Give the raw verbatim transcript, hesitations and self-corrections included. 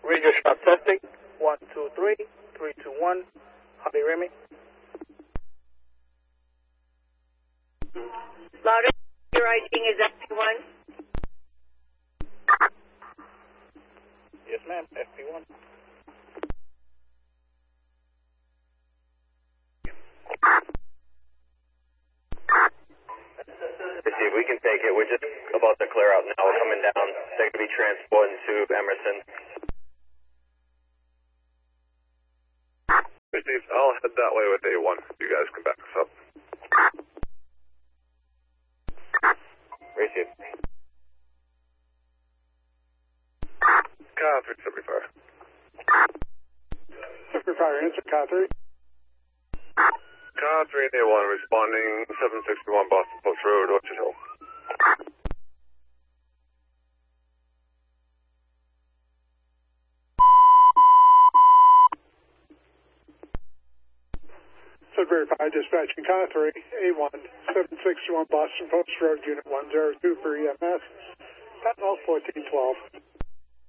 Radio shop testing. One, two, three, three, two, one. How do you hear me? Louder, your I D is F P one. Yes, ma'am. F P one. Steve, we can take it. We're just about to clear out now. We're coming down. They're going to be transporting to Emerson. Hey, Steve, I'll head that way with A one. You guys can back us up. Receive. Car three seventy-five. seventy-five, answer, car three. Car three and A one responding seven sixty-one Boston Post Road, Orchard Hill. seven verify, dispatching car three, A one, seven sixty-one Boston Post Road, Unit one zero two for E M S, Sentinel fourteen twelve.